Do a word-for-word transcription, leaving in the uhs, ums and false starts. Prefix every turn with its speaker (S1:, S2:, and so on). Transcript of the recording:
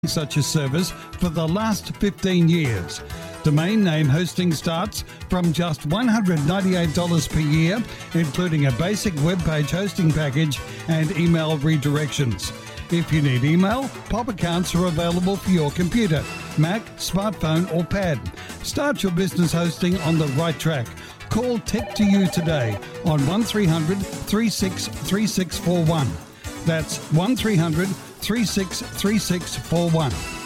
S1: such a service for the last fifteen years. Domain name hosting starts from just one hundred ninety-eight dollars per year, including a basic web page hosting package and email redirections. If you need email, Pop accounts are available for your computer, Mac, smartphone or pad. Start your business hosting on the right track. Call Tech to You today on one three hundred, three six three six four one. That's one three hundred, three six three six four one.